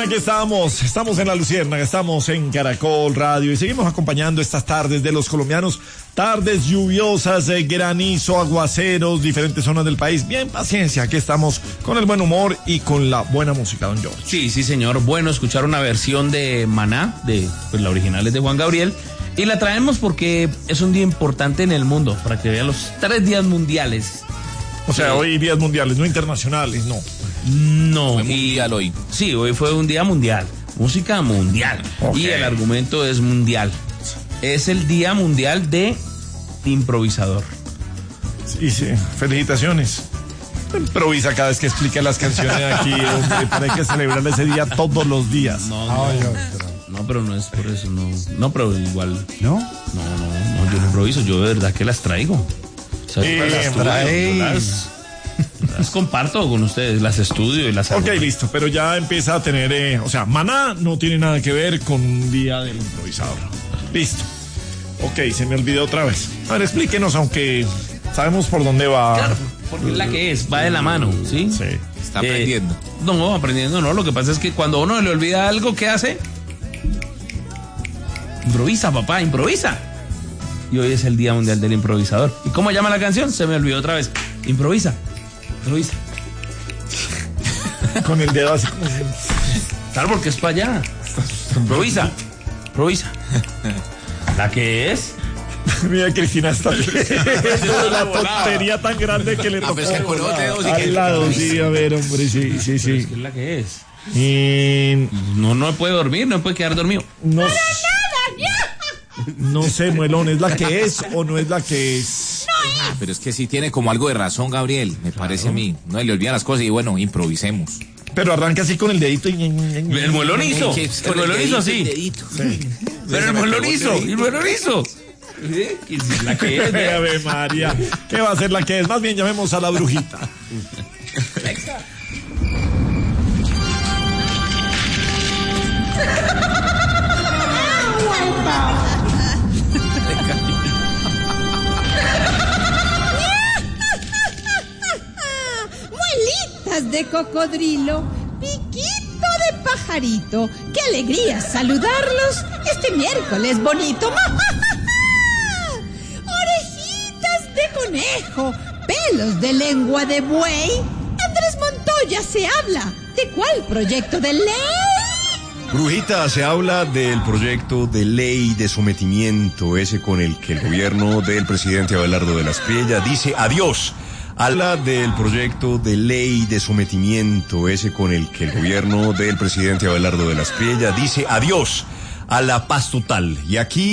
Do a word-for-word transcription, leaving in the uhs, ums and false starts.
aquí estamos, estamos en La Luciérnaga, estamos en Caracol Radio y seguimos acompañando estas tardes de los colombianos, tardes lluviosas, eh, granizo, aguaceros, diferentes zonas del país. Bien, paciencia, aquí estamos con el buen humor y con la buena música, don George. Sí, sí, señor. Bueno, escuchar una versión de Maná, de pues la original es de Juan Gabriel, y la traemos porque es un día importante en el mundo, para que vean los tres días mundiales. O sea, eh, hoy días mundiales, no internacionales, no. No. Fue mundial y, hoy. Sí, hoy fue un día mundial. Música mundial. Okay. Y el argumento es mundial. Es el Día Mundial de Improvisador. Sí, sí. Felicitaciones. Improvisa cada vez que explica las canciones aquí, hombre, pero hay que celebrar ese día todos los días. No, no, Ay, no, no, pero no es por eso, no. No, pero igual. ¿No? No, no, no, yo no improviso, yo de verdad que las traigo. O sea, eh, las, estudio, las, las comparto con ustedes, las estudio y las hago. Ok, listo, pero ya empieza a tener, eh, o sea, Maná no tiene nada que ver con un día del improvisador. Listo. Ok, se me olvidó otra vez. A ver, explíquenos, aunque sabemos por dónde va. Claro, porque es la que es, va de la mano, ¿sí? Sí. Está aprendiendo. Eh, no, aprendiendo no, lo que pasa es que cuando uno le olvida algo, ¿qué hace? Improvisa, papá, improvisa. Y hoy es el Día Mundial del Improvisador. ¿Y cómo llama la canción? Se me olvidó otra vez. Improvisa, improvisa. Con el dedo así como... Claro, porque es para allá. Improvisa, improvisa. ¿La que es? Mira, Cristina está la tontería tan grande que le tocó. Ah, pues que con los dedos y al que... lado, sí, a ver, hombre, sí, sí, sí. Es que es la que es. Y... No, no puede dormir, no puede quedar dormido. No, no sé, Muelón, ¿es la que es o no es la que es? Ah, pero es que sí tiene como algo de razón, Gabriel, me parece a mí. No le olvidan las cosas y bueno, improvisemos. Pero arranca así con el dedito y... El muelón hizo. El muelón hizo así. Sí. Pero el muelón hizo. El muelón hizo. La que es. Ave María. ¿Qué va a ser la que es? Más bien llamemos a la brujita. Muelitas de cocodrilo, piquito de pajarito. ¡Qué alegría saludarlos este miércoles bonito! Orejitas de conejo, pelos de lengua de buey. Andrés Montoya se habla. ¿De cuál proyecto de ley? Brujita, se habla del proyecto de ley de sometimiento, ese con el que el gobierno del presidente Abelardo de la Espriella dice adiós. Habla del proyecto de ley de sometimiento, ese con el que el gobierno del presidente Abelardo de la Espriella dice adiós a la paz total. Y aquí